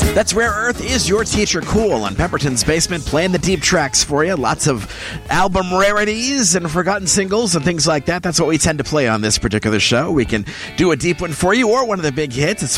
That's Rare Earth Is Your Teacher Cool on Pepperton's Basement, playing the deep tracks for you. Lots of album rarities and forgotten singles and things like that. That's what we tend to play on this particular show. We can do a deep one for you or one of the big hits. It's